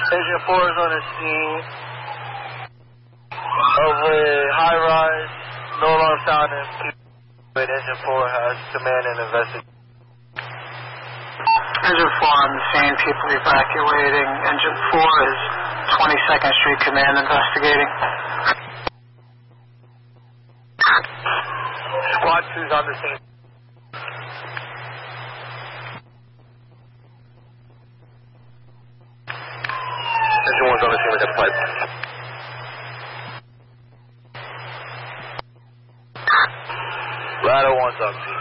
Engine 4 is on the scene of a high-rise, no alarm sounding. But Engine 4 has command and investigation. Engine 4 on the scene, people evacuating. Engine 4 is 22nd Street Command investigating. Squad 2 is on the scene. Engine 1's on the scene with that pipe. Ladder 1's on the scene.